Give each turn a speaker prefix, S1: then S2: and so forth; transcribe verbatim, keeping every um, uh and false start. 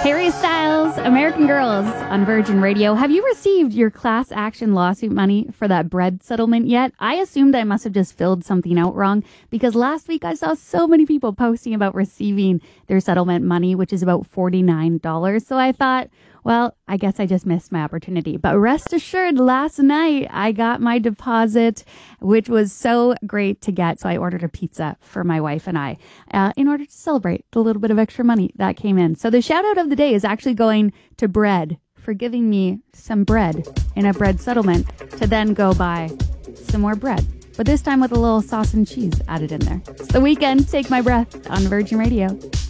S1: Harry Styles, American Girls on Virgin Radio. Have you received your class action lawsuit money for that bread settlement yet? I assumed I must have just filled something out wrong because last week I saw so many people posting about receiving their settlement money, which is about forty-nine dollars. So I thought, well, I guess I just missed my opportunity. But rest assured, last night I got my deposit, which was so great to get. So I ordered a pizza for my wife and I uh, in order to celebrate the little bit of extra money that came in. So the shout out of the day is actually going to Bread for giving me some bread in a bread settlement to then go buy some more bread. But this time with a little sauce and cheese added in there. It's the weekend. Take My Breath on Virgin Radio.